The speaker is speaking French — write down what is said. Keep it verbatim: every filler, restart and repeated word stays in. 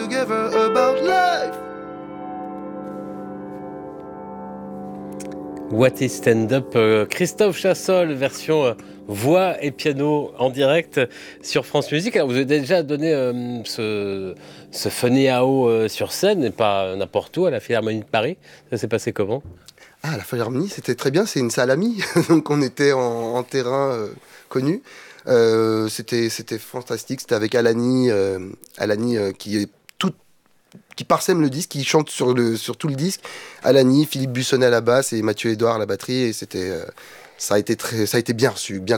together about life. What is stand-up, euh, Christophe Chassol, version euh, voix et piano en direct sur France Musique. Alors vous avez déjà donné euh, ce, ce funny A O euh, sur scène, et pas n'importe où, à la Philharmonie de Paris. Ça s'est passé comment ? Ah, la Philharmonie, c'était très bien, c'est une salle amie, donc on était en, en terrain euh, connu. Euh, c'était, c'était fantastique, c'était avec Alani, euh, Alani euh, qui est tout, qui parsème le disque, qui chante sur, le, sur tout le disque. Alani, Philippe Bussonnet à la basse et Mathieu Edouard à la batterie, et c'était, euh, ça a été très, ça a été bien reçu, bien